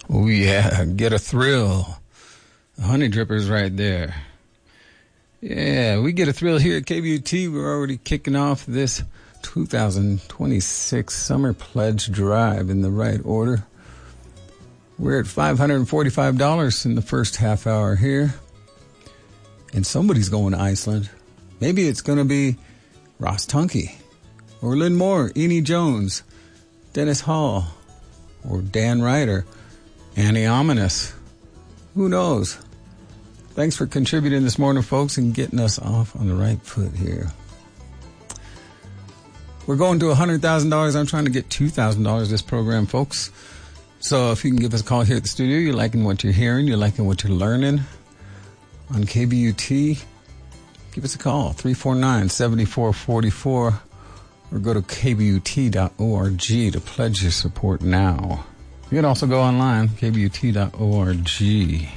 Oh, yeah. Get a thrill. The Honey Drippers right there. Yeah, we get a thrill here at KBUT. We're already kicking off this 2026 Summer Pledge Drive in the right order. We're at $545 in the first half hour here. And somebody's going to Iceland. Maybe it's going to be Ross Tunkey, or Lynn Moore, Eni Jones, Dennis Hall, or Dan Ryder, Annie Ominous. Who knows? Thanks for contributing this morning, folks, and getting us off on the right foot here. We're going to $100,000. I'm trying to get $2,000 this program, folks. So if you can give us a call here at the studio, you're liking what you're hearing, you're liking what you're learning on KBUT, give us a call, 349-7444, or go to kbut.org to pledge your support now. You can also go online, kbut.org.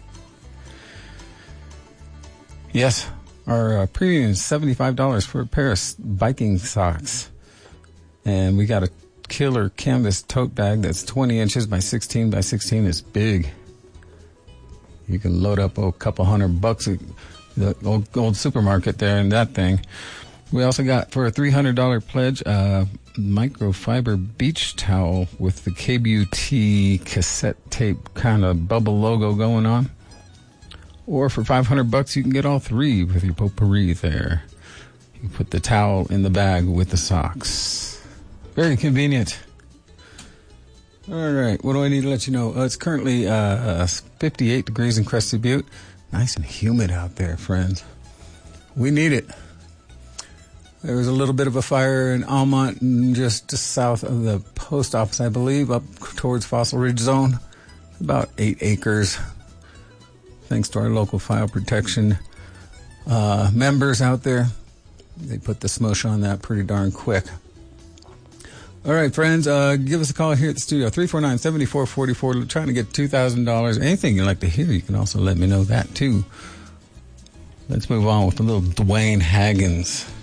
Yes, our premium is $75 for a pair of biking socks. And we got a killer canvas tote bag that's 20 inches by 16 by 16. It's big. You can load up a couple $100 at the old supermarket there in that thing. We also got, for a $300 pledge, a microfiber beach towel with the KBUT cassette tape kind of bubble logo going on. Or for $500, you can get all three with your potpourri there. You put the towel in the bag with the socks. Very convenient. All right, what do I need to let you know? It's currently 58 degrees in Crested Butte. Nice and humid out there, friends. We need it. There was a little bit of a fire in Almont, just south of the post office, I believe, up towards Fossil Ridge Zone. About 8 acres. Thanks to our local fire protection members out there. They put the smush on that pretty darn quick. All right, friends, give us a call here at the studio, 349-7444. Trying to get $2,000. Anything you'd like to hear, you can also let me know that, too. Let's move on with a little Dwayne Haggins.